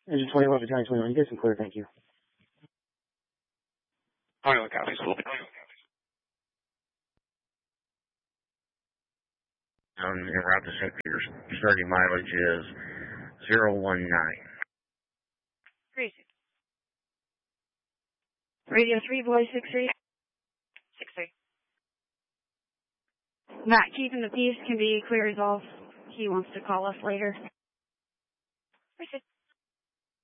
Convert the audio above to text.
Engine 21, Battalion 21, you guys can clear, thank you. 21 copies. En route to St. Peter's. Starting mileage is 019. Crazy. Radio 3, boy, 6-3. 6-3. Not keeping the peace can be clear as all. He wants to call us later. Appreciate it.